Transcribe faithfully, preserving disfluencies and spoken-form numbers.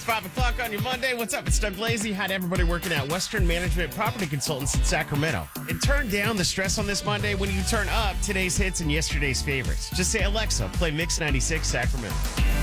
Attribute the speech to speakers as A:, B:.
A: five o'clock on your Monday. What's up? It's Doug Lazy. Had everybody working at Western Management Property Consultants in Sacramento. And turn down the stress on this Monday when you turn up today's hits and yesterday's favorites. Just say, Alexa, play Mix ninety-six Sacramento.